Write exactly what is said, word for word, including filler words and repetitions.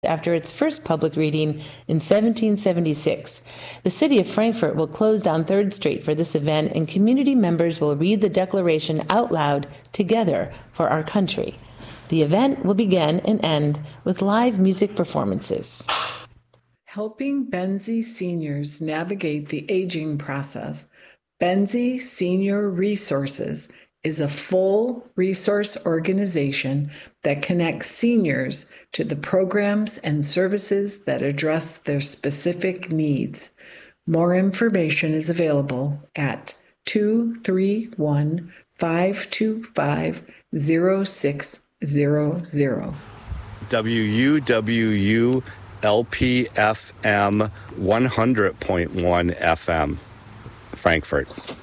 after its first public reading in seventeen seventy-six. The city of Frankfort will close down third Street for this event, and community members will read the Declaration out loud together for our country. The event will begin and end with live music performances. Helping Benzie seniors navigate the aging process, Benzie Senior Resources is a full resource organization that connects seniors to the programs and services that address their specific needs. More information is available at two three one, five two five, zero six zero zero. W U W U L P F M one hundred point one F M, Frankfort.